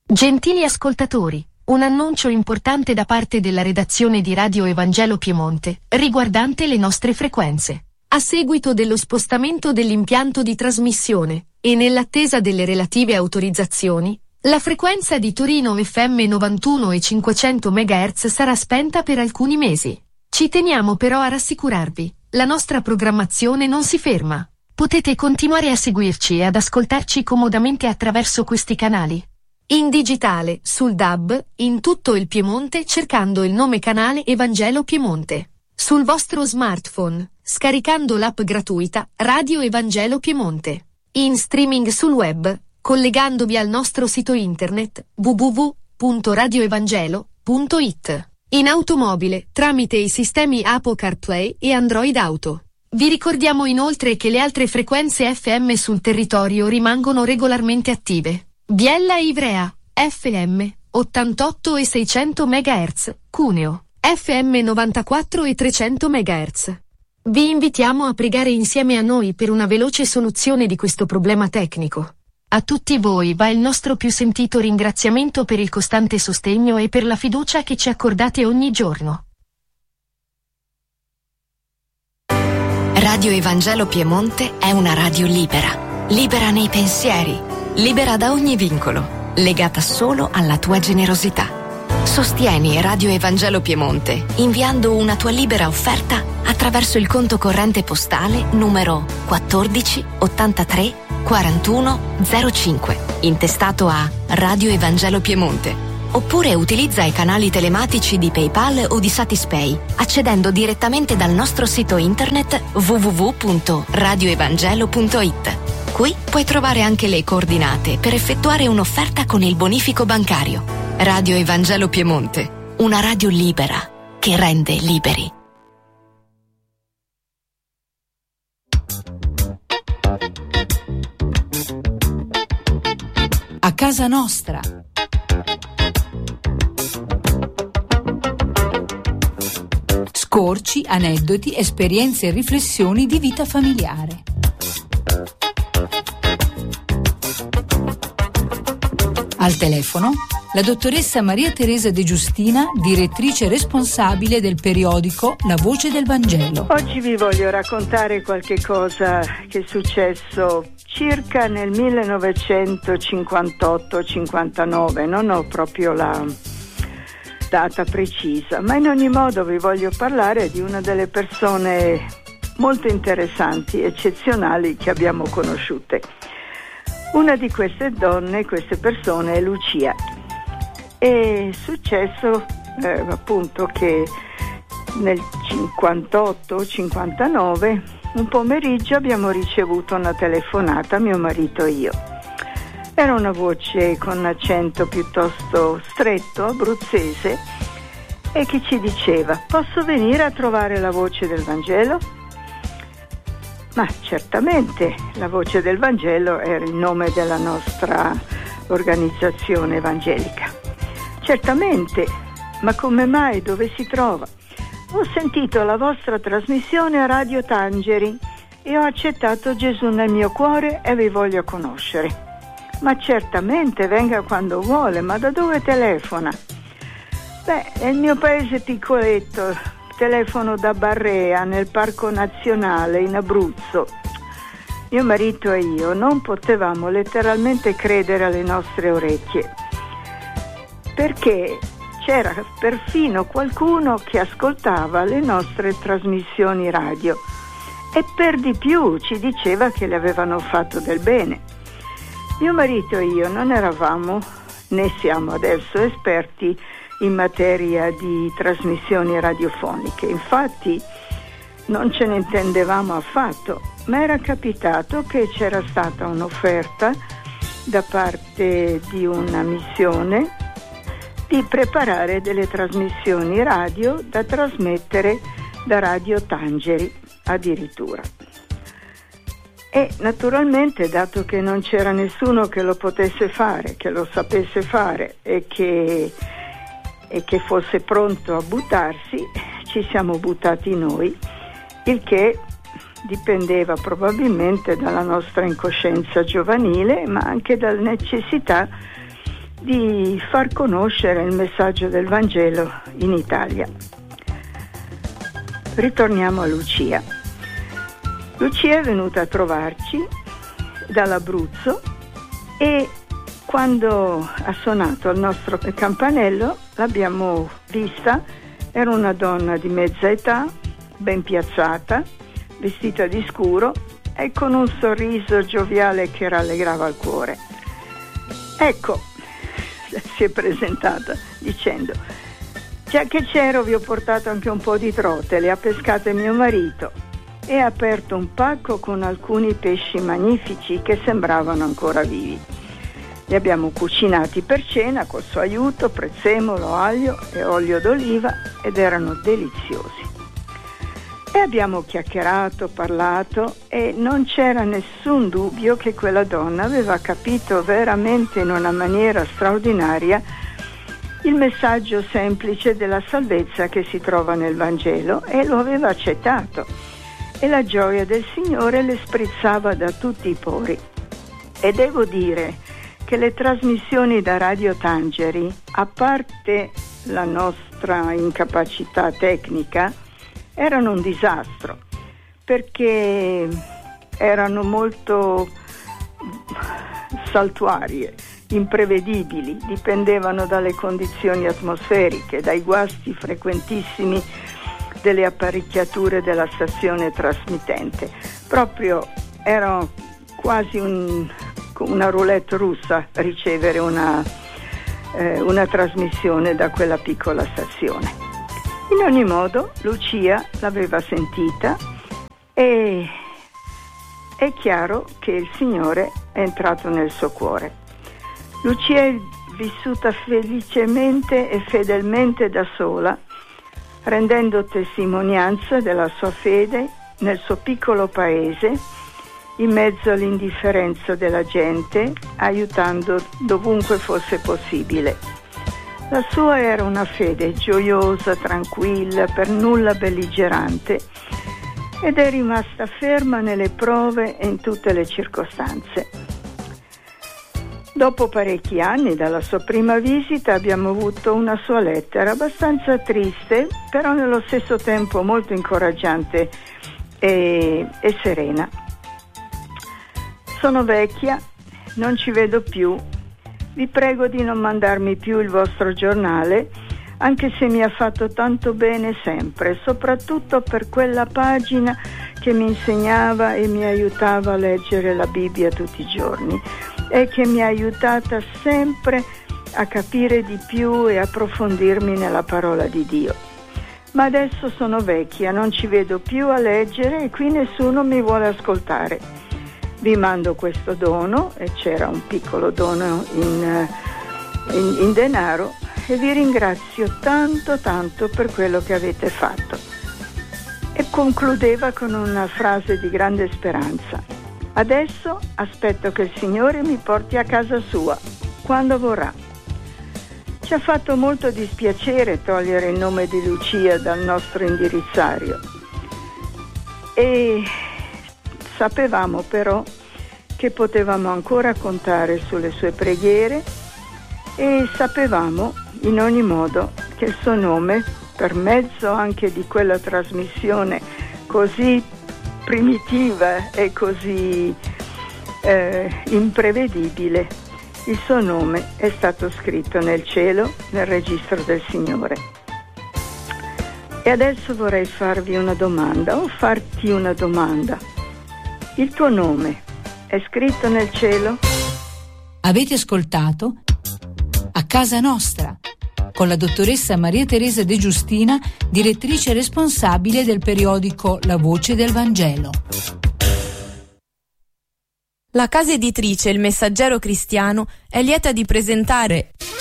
Gentili ascoltatori, un annuncio importante da parte della redazione di Radio Evangelo Piemonte, riguardante le nostre frequenze. A seguito dello spostamento dell'impianto di trasmissione, e nell'attesa delle relative autorizzazioni, la frequenza di Torino FM 91 e 500 MHz sarà spenta per alcuni mesi. Ci teniamo però a rassicurarvi, la nostra programmazione non si ferma. Potete continuare a seguirci e ad ascoltarci comodamente attraverso questi canali. In digitale, sul DAB, in tutto il Piemonte cercando il nome canale Evangelo Piemonte. Sul vostro smartphone, scaricando l'app gratuita Radio Evangelo Piemonte. In streaming sul web, collegandovi al nostro sito internet www.radioevangelo.it. In automobile, tramite i sistemi Apple CarPlay e Android Auto. Vi ricordiamo inoltre che le altre frequenze FM sul territorio rimangono regolarmente attive. Biella e Ivrea, FM, 88 e 600 MHz, Cuneo, FM 94 e 300 MHz. Vi invitiamo a pregare insieme a noi per una veloce soluzione di questo problema tecnico. A tutti voi va il nostro più sentito ringraziamento per il costante sostegno e per la fiducia che ci accordate ogni giorno. Radio Evangelo Piemonte è una radio libera, libera nei pensieri, libera da ogni vincolo, legata solo alla tua generosità. Sostieni Radio Evangelo Piemonte inviando una tua libera offerta attraverso il conto corrente postale numero 14 83 41 05, intestato a Radio Evangelo Piemonte. Oppure utilizza i canali telematici di PayPal o di Satispay, accedendo direttamente dal nostro sito internet www.radioevangelo.it. Qui puoi trovare anche le coordinate per effettuare un'offerta con il bonifico bancario. Radio Evangelo Piemonte, una radio libera che rende liberi. A casa nostra. Scorci, aneddoti, esperienze e riflessioni di vita familiare. Al telefono la dottoressa Maria Teresa De Giustina, direttrice responsabile del periodico La Voce del Vangelo. Oggi vi voglio raccontare qualche cosa che è successo circa nel 1958-59, non ho proprio la data precisa, ma in ogni modo vi voglio parlare di una delle persone molto interessanti, eccezionali che abbiamo conosciute. Una di queste donne, queste persone è Lucia. È successo appunto che nel 58-59 un pomeriggio abbiamo ricevuto una telefonata, mio marito e io. Era una voce con accento piuttosto stretto, abruzzese, e che ci diceva: posso venire a trovare la Voce del Vangelo? Ma certamente, la Voce del Vangelo era il nome della nostra organizzazione evangelica. Certamente, ma come mai? Dove si trova? Ho sentito la vostra trasmissione a Radio Tangeri e ho accettato Gesù nel mio cuore e vi voglio conoscere. Ma certamente, venga quando vuole, ma da dove telefona? Beh, è il mio paese piccoletto, telefono da Barrea, nel Parco Nazionale, in Abruzzo. Mio marito e io non potevamo letteralmente credere alle nostre orecchie, perché c'era perfino qualcuno che ascoltava le nostre trasmissioni radio e per di più ci diceva che le avevano fatto del bene. Mio marito e io non eravamo, né siamo adesso, esperti in materia di trasmissioni radiofoniche. Infatti non ce ne intendevamo affatto, ma era capitato che c'era stata un'offerta da parte di una missione di preparare delle trasmissioni radio da trasmettere da Radio Tangeri addirittura. E naturalmente, dato che non c'era nessuno che lo potesse fare, che lo sapesse fare e che fosse pronto a buttarsi, ci siamo buttati noi, il che dipendeva probabilmente dalla nostra incoscienza giovanile, ma anche dalla necessità di far conoscere il messaggio del Vangelo in Italia. Ritorniamo a Lucia. Lucia è venuta a trovarci dall'Abruzzo e quando ha suonato al nostro campanello l'abbiamo vista. Era una donna di mezza età, ben piazzata, vestita di scuro e con un sorriso gioviale che rallegrava il cuore. Ecco, si è presentata dicendo: già che c'ero vi ho portato anche un po' di trote, le ha pescate mio marito e ha aperto un pacco con alcuni pesci magnifici che sembravano ancora vivi. Li abbiamo cucinati per cena col suo aiuto, prezzemolo, aglio e olio d'oliva ed erano deliziosi. E abbiamo chiacchierato, parlato e non c'era nessun dubbio che quella donna aveva capito veramente in una maniera straordinaria il messaggio semplice della salvezza che si trova nel Vangelo e lo aveva accettato e la gioia del Signore le sprizzava da tutti i pori. E devo dire che le trasmissioni da Radio Tangeri, a parte la nostra incapacità tecnica, erano un disastro perché erano molto saltuarie, imprevedibili, dipendevano dalle condizioni atmosferiche, dai guasti frequentissimi delle apparecchiature della stazione trasmittente. Proprio era quasi una roulette russa ricevere una trasmissione da quella piccola stazione. In ogni modo Lucia l'aveva sentita e è chiaro che il Signore è entrato nel suo cuore. Lucia è vissuta felicemente e fedelmente da sola, rendendo testimonianza della sua fede nel suo piccolo paese, in mezzo all'indifferenza della gente, aiutando dovunque fosse possibile. La sua era una fede gioiosa, tranquilla, per nulla belligerante, ed è rimasta ferma nelle prove e in tutte le circostanze. Dopo parecchi anni dalla sua prima visita abbiamo avuto una sua lettera abbastanza triste, però nello stesso tempo molto incoraggiante e serena. Sono vecchia, non ci vedo più. Vi prego di non mandarmi più il vostro giornale, anche se mi ha fatto tanto bene sempre, soprattutto per quella pagina che mi insegnava e mi aiutava a leggere la Bibbia tutti i giorni e che mi ha aiutata sempre a capire di più e approfondirmi nella parola di Dio. Ma adesso sono vecchia, non ci vedo più a leggere e qui nessuno mi vuole ascoltare. Vi mando questo dono, e c'era un piccolo dono in denaro, e vi ringrazio tanto per quello che avete fatto. E concludeva con una frase di grande speranza: adesso aspetto che il Signore mi porti a casa sua, quando vorrà. Ci ha fatto molto dispiacere togliere il nome di Lucia dal nostro indirizzario e sapevamo però che potevamo ancora contare sulle sue preghiere e sapevamo in ogni modo che il suo nome, per mezzo anche di quella trasmissione così primitiva e così imprevedibile, il suo nome è stato scritto nel cielo, nel registro del Signore. E adesso vorrei farti una domanda. Il tuo nome è scritto nel cielo? Avete ascoltato A Casa Nostra con la dottoressa Maria Teresa De Giustina, direttrice responsabile del periodico La Voce del Vangelo. La casa editrice Il Messaggero Cristiano è lieta di presentare